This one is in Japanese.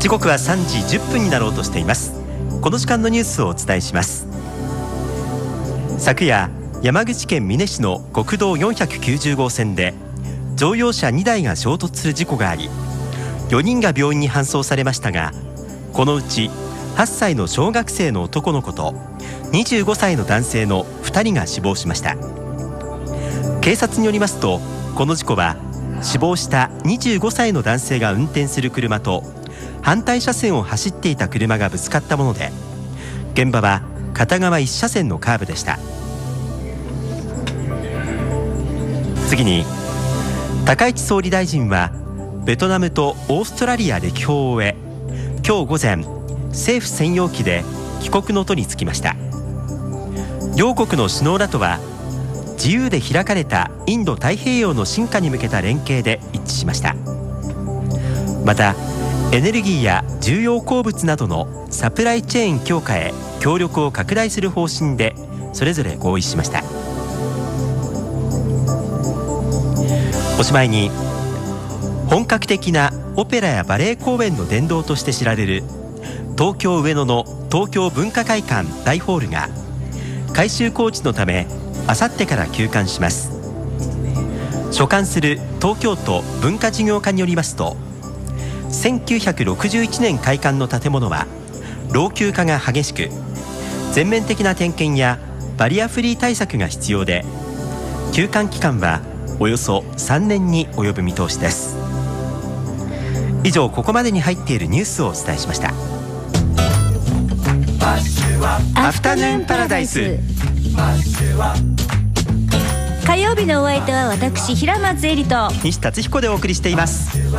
時刻は3時10分になろうとしています。この時間のニュースをお伝えします。昨夜、山口県美祢市の国道490号線で乗用車2台が衝突する事故があり、4人が病院に搬送されましたが、このうち8歳の小学生の男の子と25歳の男性の2人が死亡しました。警察によりますと、この事故は死亡した25歳の男性が運転する車と反対車線を走っていた車がぶつかったもので、現場は片側1車線のカーブでした。次に、高市総理大臣はベトナムとオーストラリア歴訪を終え、今日午前政府専用機で帰国の途に就きました。両国の首脳らとは自由で開かれたインド太平洋の進化に向けた連携で一致しました。また、エネルギーや重要鉱物などのサプライチェーン強化へ協力を拡大する方針でそれぞれ合意しました。おしまいに、本格的なオペラやバレエ公演の殿堂として知られる東京上野の東京文化会館大ホールが改修工事のためあさってから休館します。所管する東京都文化事業課によりますと、1961年開館の建物は老朽化が激しく、全面的な点検やバリアフリー対策が必要で、休館期間はおよそ3年に及ぶ見通しです。以上、ここまでに入っているニュースをお伝えしました。アフタヌーンパラダイス。 火曜日のお相手は私、平松絵里と西達彦でお送りしています。